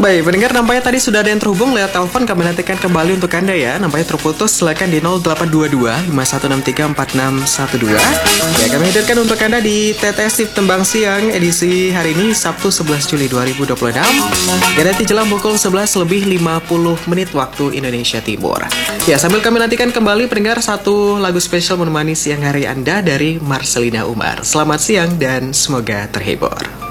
Baik, pendengar, nampaknya tadi sudah ada yang terhubung lewat telepon. Kami nantikan kembali untuk Anda ya. Nampaknya terputus, silakan di 0822 5163 4612. Ya, kami hadirkan untuk Anda di TTS Tip Tembang Siang edisi hari ini Sabtu 11 Juli 2026. Ya, nanti jelang pukul 11 lebih 50 menit waktu Indonesia Timur. Ya, sambil kami nantikan kembali pendengar satu lagu spesial menemani siang hari Anda dari Marcelina Umar. Selamat siang dan semoga terhibur.